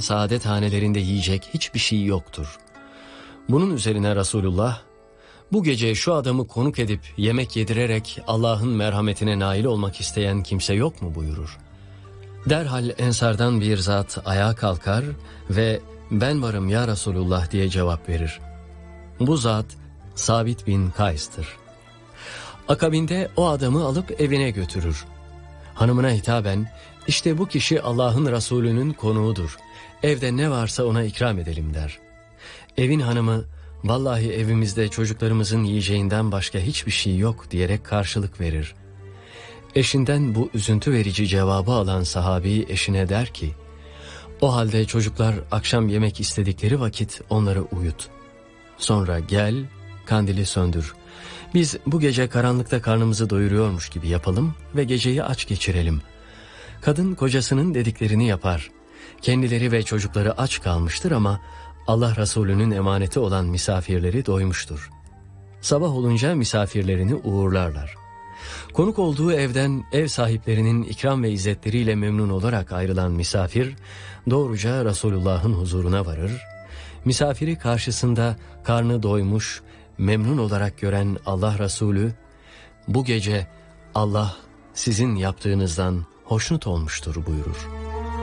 saadethanelerinde yiyecek hiçbir şey yoktur. Bunun üzerine Resulullah, bu gece şu adamı konuk edip yemek yedirerek Allah'ın merhametine nail olmak isteyen kimse yok mu buyurur. Derhal ensardan bir zat ayağa kalkar ve ben varım ya Resulullah diye cevap verir. Bu zat Sabit bin Kays'tır. Akabinde o adamı alıp evine götürür. Hanımına hitaben, işte bu kişi Allah'ın Resulü'nün konuğudur. Evde ne varsa ona ikram edelim der. Evin hanımı, vallahi evimizde çocuklarımızın yiyeceğinden başka hiçbir şey yok diyerek karşılık verir. Eşinden bu üzüntü verici cevabı alan sahabi eşine der ki, o halde çocuklar akşam yemek istedikleri vakit onları uyut. Sonra gel, kandili söndür. Biz bu gece karanlıkta karnımızı doyuruyormuş gibi yapalım ve geceyi aç geçirelim. Kadın kocasının dediklerini yapar. Kendileri ve çocukları aç kalmıştır ama Allah Resulü'nün emaneti olan misafirleri doymuştur. Sabah olunca misafirlerini uğurlarlar. Konuk olduğu evden ev sahiplerinin ikram ve izzetleriyle memnun olarak ayrılan misafir doğruca Resulullah'ın huzuruna varır. Misafiri karşısında karnı doymuş, memnun olarak gören Allah Resulü, bu gece Allah sizin yaptığınızdan hoşnut olmuştur buyurur.